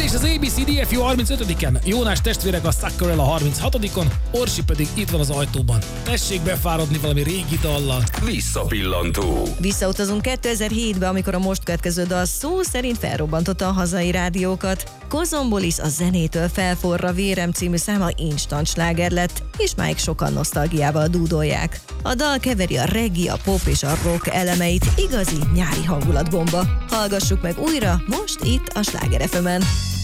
És az ABC DFU 35-en, Jónás testvérek a Suckerel a 36-on, Orsi pedig itt van az ajtóban. Tessék befáradni valami régi dallal. Visszapillantó. Visszautazunk 2007-be, amikor a most következő dal szó szerint felrobbantotta a hazai rádiókat. Kozombolis a zenétől felforra vérem című száma instant sláger lett, és máig sokan nosztalgiával dúdolják. A dal keveri a reggae, a pop és a rock elemeit, igazi nyári hangulatbomba. Hallgassuk meg újra, most itt a Sláger FM-en.